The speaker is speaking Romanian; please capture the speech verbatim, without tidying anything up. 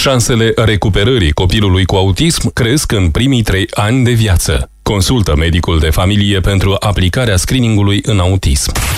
Șansele recuperării copilului cu autism cresc în primii trei ani de viață. Consultă medicul de familie pentru aplicarea screeningului în autism.